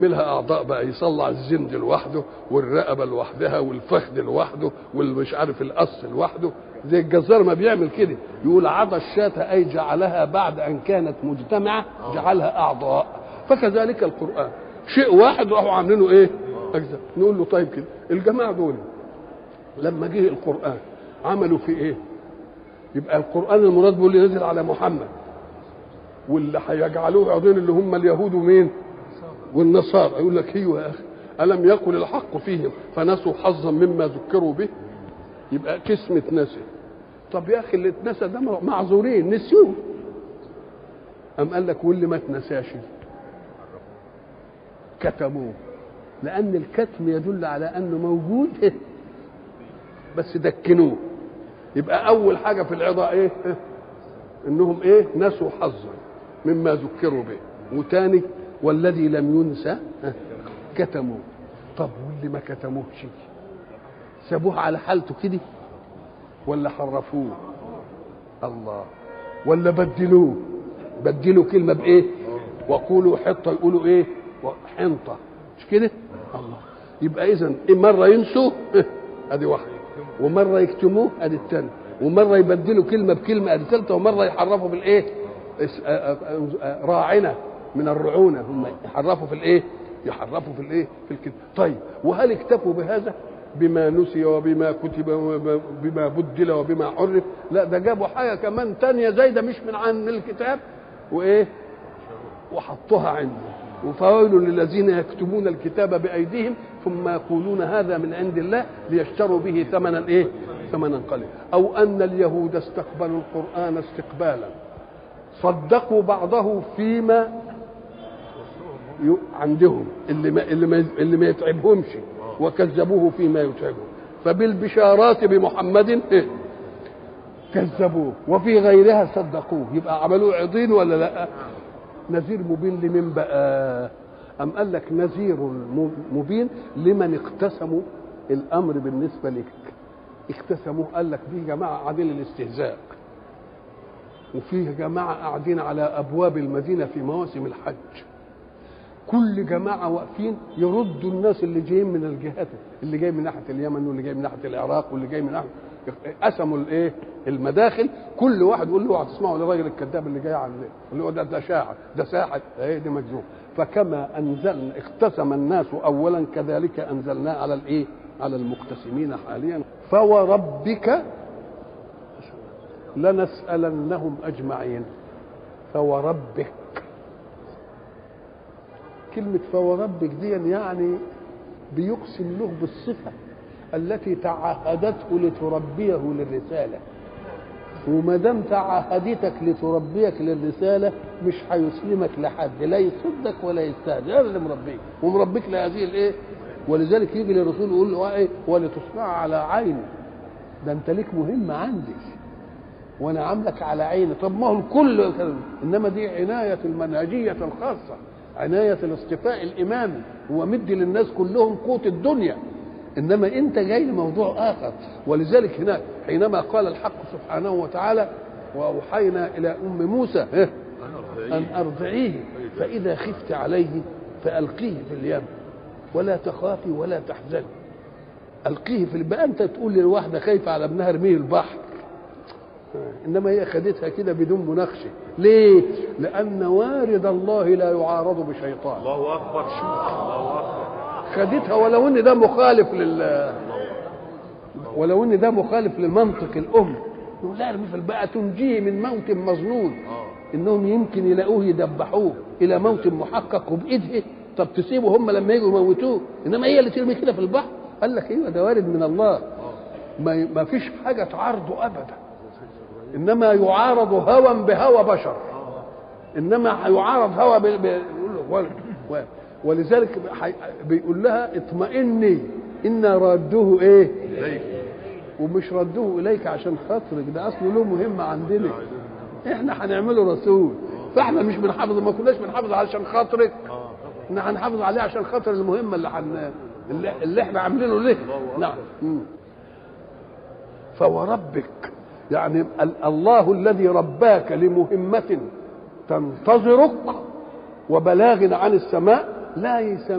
يعملها اعضاء بقى، يصلع الزند لوحده والرقبه لوحدها والفخذ لوحده والمش عارف القص لوحده، زي الجزار ما بيعمل كده، يقول عضى الشاة اي جعلها بعد ان كانت مجتمعه جعلها اعضاء. فكذلك القران شيء واحد راحوا عاملينه ايه؟ اجزاء. نقول له طيب كده الجماعه دول لما جه القران عملوا فيه ايه؟ يبقى القران المراد به اللي نزل على محمد، واللي هيجعلوه عضين اللي هم اليهود ومين؟ والنصارى. يقول لك ايوه يا اخي، الم يقل الحق فيهم فنسوا حظا مما ذكروا به؟ يبقى قسم اتنسى. طب يا اخي اللي اتنسى ده معذورين، نسيوه. ام قال لك واللي ما اتنساش كتموه، لان الكتم يدل على انه موجود بس دكنوه. يبقى اول حاجه في العظه ايه؟ انهم ايه؟ نسوا حظا مما ذكروا به. وتاني والذي لم ينسى كتموه. طب واللي ما كتموهش سابوه على حالته كده ولا حرفوه؟ الله. ولا بدلوه؟ بدلوا كلمه بايه؟ وقولوا حطه يقولوا ايه؟ حنطه، مش كده؟ الله. يبقى اذا مره ينسوا ادي واحده، ومره يكتموه ادي الثانيه، ومره يبدلوا كلمه بكلمه ادي الثالثه، ومره يحرفوا بالايه؟ راعنه من الرعونه، هم يحرفوا في الايه؟ يحرفوا في الايه؟ في الكتاب. طيب وهل اكتفوا بهذا؟ بما نسي وبما كتب وبما بدل وبما حرف؟ لا، ده جابوا حاجه كمان تانية زايده مش من عن الكتاب وايه؟ وحطوها عنده. وفويل للذين يكتبون الكتاب بايديهم ثم يقولون هذا من عند الله ليشتروا به ثمنا ايه؟ ثمنا قليلا. او ان اليهود استقبلوا القران استقبالا، صدقوا بعضه فيما عندهم اللي ما يتعبهمش، وكذبوه فيما يتعبهم. فبالبشارات بمحمد كذبوه، وفي غيرها صدقوه. يبقى عملوه عضين ولا لا؟ نذير مبين لمن بقى؟ أم قال لك نذير مبين لمن اقتسموا الأمر بالنسبة لك. اقتسموه، قال لك في جماعة قاعدين للاستهزاء، وفي جماعة قاعدين على أبواب المدينة في مواسم الحج. كل جماعة واقفين يردوا الناس اللي جايين من الجهات، اللي جاي من ناحية اليمن واللي جاي من ناحية العراق واللي جاي من ناحية، قسموا الايه؟ المداخل. كل واحد يقول له هتسمعوا للراجل الكذاب اللي جاي عن اللي هو ده شاعر، ده ساحر، ايه ده مجنون. فكما انزلنا اقتسم الناس اولا كذلك انزلنا على الايه؟ على المقتسمين حاليا. فوربك لنسألنهم اجمعين. فوربك، كلمة فوربك دي يعني بيقسم له بالصفة التي تعهدته لتربيه للرسالة، وما دام تعهدتك لتربيك للرسالة مش هيسلمك لحد، لا يصدك ولا يستهزئ، هذا اللي مربيك ومربيك لهذه الايه. ولذلك يجي للرسول يقول له ايه؟ ولتصنع على عيني، ده انت ليك مهمة عندي وانا عاملك على عيني. طب ما هو الكل، انما دي عناية المنهجية الخاصة، عناية الاصطفاء الإمامي، هو مدي للناس كلهم قوت الدنيا، إنما أنت جاي لموضوع آخر. ولذلك هناك حينما قال الحق سبحانه وتعالى وأوحينا إلى أم موسى أن أرضعيه فإذا خفت عليه فألقيه في اليم ولا تخافي ولا تحزني. ألقيه في البقى، أنت تقول للواحدة خايفة على ابنها ارميه البحر، انما هي خدتها كده بدون مناقشه. ليه؟ لان وارد الله لا يعارض بشيطان. الله اكبر. الله اكبر. خدتها ولو ان ده مخالف ولو ان ده مخالف لمنطق الام. يقول لا ارمي في البقى تنجيه من موت مظنون، انهم يمكن يلاقوه يدبحوه الى موت محقق وبايده. طب تسيبوا هم لما يجوا يموتوه، انما هي اللي ترمي كده في البحر. قال لك ايوه ده وارد من الله، ما فيش حاجه تعارضه ابدا، انما يعارض هوى بهوى بشر، انما يعارض هوى ولذلك بيقول لها اطمئني انا رادوه ايه اليك، ومش ردوه اليك عشان خاطرك، ده اصله له مهمه عندنا، احنا هنعمله رسول، فاحنا مش بنحافظ، ما كناش بنحافظ علشان خاطرك، احنا هنحافظ عليه عشان خاطر المهمه اللي احنا عاملينه ليه. نعم. فوربك يعني الله الذي رباك لمهمة تنتظرك وبلاغ عن السماء لا يسمى